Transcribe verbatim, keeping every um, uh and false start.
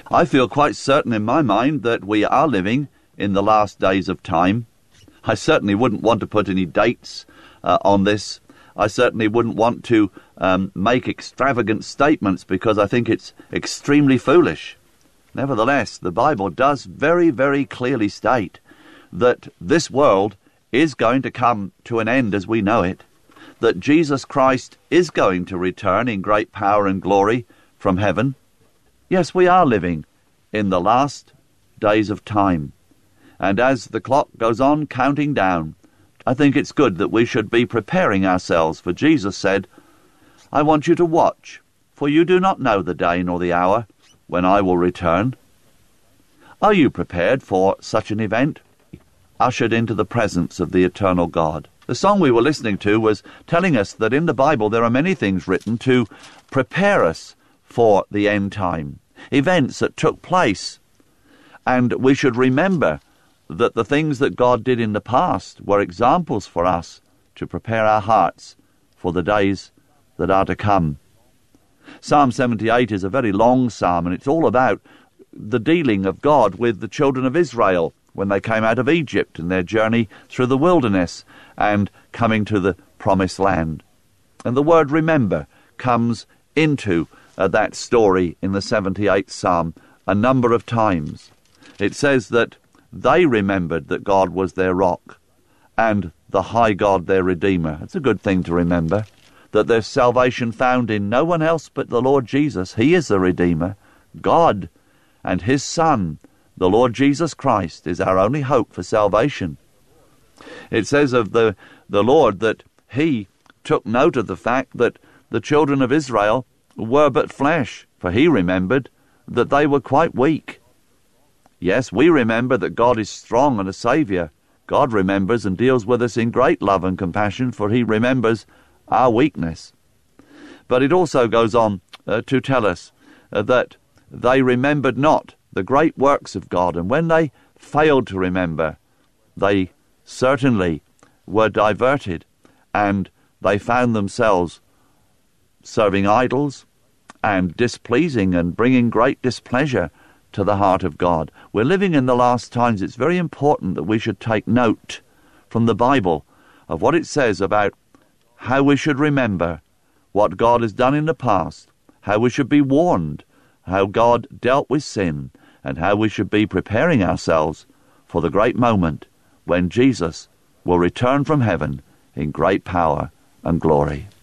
I feel quite certain in my mind that we are living in the last days of time. I certainly wouldn't want to put any dates uh, on this. I certainly wouldn't want to um, make extravagant statements because I think it's extremely foolish. Nevertheless, the Bible does very, very clearly state that this world is going to come to an end as we know it, that Jesus Christ is going to return in great power and glory from heaven. Yes, we are living in the last days of time. And as the clock goes on counting down, I think it's good that we should be preparing ourselves, for Jesus said, I want you to watch, for you do not know the day nor the hour when I will return. Are you prepared for such an event? Ushered into the presence of the eternal God. The song we were listening to was telling us that in the Bible there are many things written to prepare us for the end time, events that took place. And we should remember that the things that God did in the past were examples for us to prepare our hearts for the days that are to come. Psalm seventy-eight is a very long psalm, and it's all about the dealing of God with the children of Israel when they came out of Egypt and their journey through the wilderness and coming to the promised land. And the word remember comes into uh, that story in the seventy-eighth Psalm a number of times. It says that they remembered that God was their rock and the high God their Redeemer. It's a good thing to remember, that there's salvation found in no one else but the Lord Jesus. He is the Redeemer. God and His Son, the Lord Jesus Christ, is our only hope for salvation. It says of the, the Lord that He took note of the fact that the children of Israel were but flesh, for He remembered that they were quite weak. Yes, we remember that God is strong and a Saviour. God remembers and deals with us in great love and compassion, for He remembers our weakness. But it also goes on uh, to tell us uh, that they remembered not the great works of God, and when they failed to remember, they certainly were diverted, and they found themselves serving idols and displeasing and bringing great displeasure to the heart of God. We're living in the last times. It's very important that we should take note from the Bible of what it says about how we should remember what God has done in the past, how we should be warned, how God dealt with sin, and how we should be preparing ourselves for the great moment when Jesus will return from heaven in great power and glory.